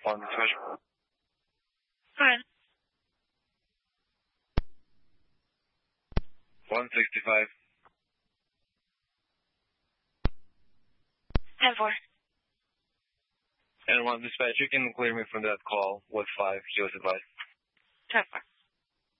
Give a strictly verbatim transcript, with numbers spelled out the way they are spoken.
One dispatcher. Fine. One sixty-five. ten four. And one dispatcher, you can clear me from that call with five. He was advised. ten four.